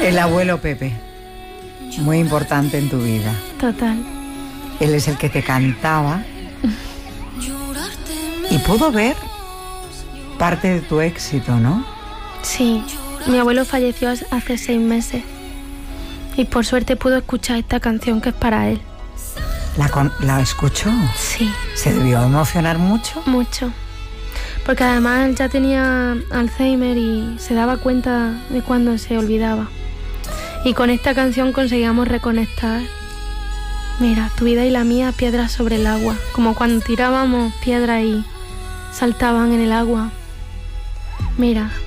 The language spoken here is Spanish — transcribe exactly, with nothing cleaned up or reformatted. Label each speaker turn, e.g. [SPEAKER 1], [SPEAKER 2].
[SPEAKER 1] El abuelo Pepe, muy importante en tu vida.
[SPEAKER 2] Total.
[SPEAKER 1] Él es el que te cantaba y pudo ver parte de tu éxito, ¿no?
[SPEAKER 2] Sí, mi abuelo falleció hace seis meses y por suerte pudo escuchar esta canción que es para él.
[SPEAKER 1] ¿La, con, ¿La escuchó?
[SPEAKER 2] Sí.
[SPEAKER 1] ¿Se debió emocionar mucho?
[SPEAKER 2] Mucho. Porque además él ya tenía Alzheimer y se daba cuenta de cuando se olvidaba. Y con esta canción conseguíamos reconectar. Mira, tu vida y la mía, piedras sobre el agua. Como cuando tirábamos piedras y saltaban en el agua. Mira,